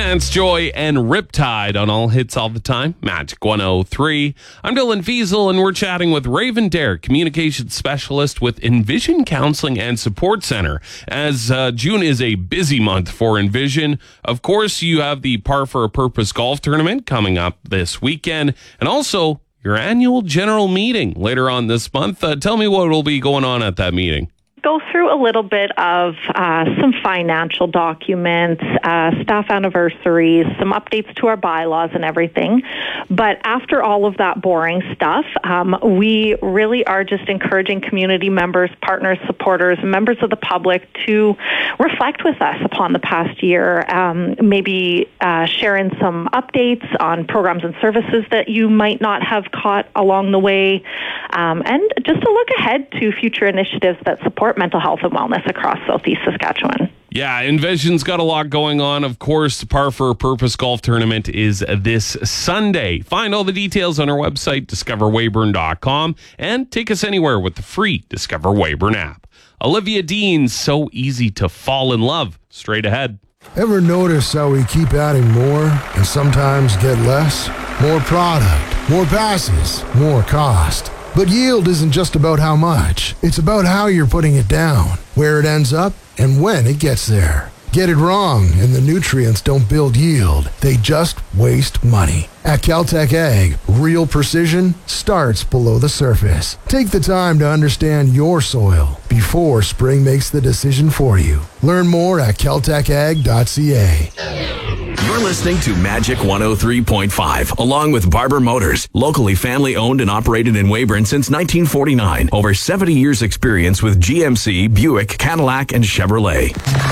Vance Joy and Riptide on All Hits All the Time, Magic 103. I'm Dylan Fiesel, and we're chatting with Raven Dare, Communications Specialist with Envision Counseling and Support Center. As June is a busy month for Envision, of course, you have the Par for a Purpose golf tournament coming up this weekend, and also your annual general meeting later on this month. Tell me what will be going on at that meeting. Go through a little bit of some financial documents, staff anniversaries, some updates to our bylaws and everything. But after all of that boring stuff, we really are just encouraging community members, partners, supporters, members of the public to reflect with us upon the past year, maybe sharing some updates on programs and services that you might not have caught along the way, and just to look ahead to future initiatives that support mental health and wellness across Southeast Saskatchewan. Yeah, Envision's got a lot going on. Of course, the Par for a Purpose golf tournament is this Sunday. Find all the details on our website, discoverweyburn.com, and take us anywhere with the free Discover Weyburn app. Olivia Dean, So Easy to Fall in Love. Straight ahead. Ever notice how we keep adding more and sometimes get less? More product, more passes, more cost. But yield isn't just about how much. It's about how you're putting it down, where it ends up, and when it gets there. Get it wrong, and the nutrients don't build yield. They just waste money. At Caltech Ag, real precision starts below the surface. Take the time to understand your soil before spring makes the decision for you. Learn more at caltechag.ca. You're listening to Magic 103.5, along with Barber Motors, locally family-owned and operated in Weyburn since 1949. Over 70 years experience with GMC, Buick, Cadillac, and Chevrolet.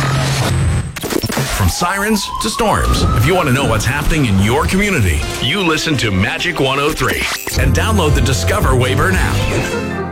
From sirens to storms, if you want to know what's happening in your community, you listen to Magic 103 and download the Discover Weyburn app.